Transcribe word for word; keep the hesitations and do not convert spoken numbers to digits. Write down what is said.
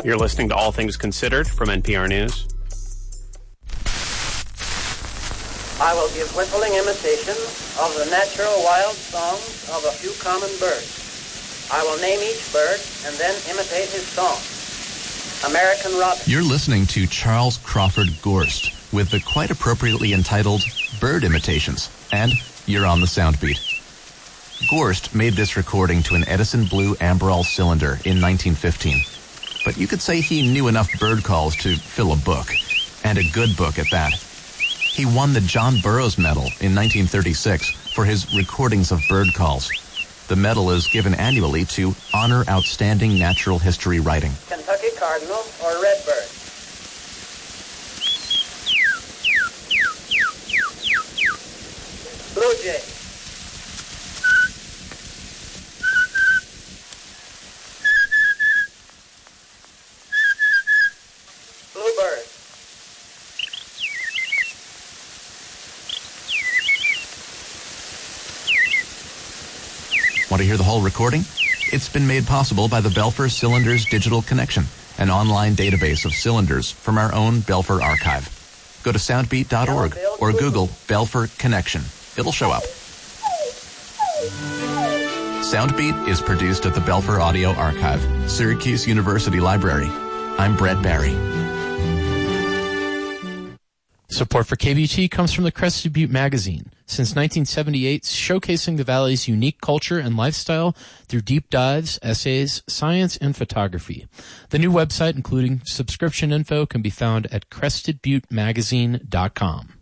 You're listening to All Things Considered from N P R News. I will give whistling imitations of the natural wild songs of a few common birds. I will name each bird and then imitate his song. American robin. You're listening to Charles Crawford Gorst with the quite appropriately entitled Bird Imitations, and you're on the Soundbeat. Gorst made this recording to an Edison Blue Amberol cylinder in nineteen fifteen. But you could say he knew enough bird calls to fill a book, and a good book at that. He won the John Burroughs Medal in nineteen thirty-six for his recordings of bird calls. The medal is given annually to honor outstanding natural history writing. Kentucky cardinal or redbird. Blue jay. Bluebird. Want to hear the whole recording? It's been made possible by the Belfer Cylinders Digital Connection, an online database of cylinders from our own Belfer archive. Go to soundbeat dot org or Google Belfer Connection. It'll show up. Soundbeat is produced at the Belfer Audio Archive, Syracuse University Library. I'm Brett Barry. Support for K B T comes from the Crested Butte Magazine. Since nineteen seventy-eight, showcasing the Valley's unique culture and lifestyle through deep dives, essays, science, and photography. The new website, including subscription info, can be found at crested butte magazine dot com.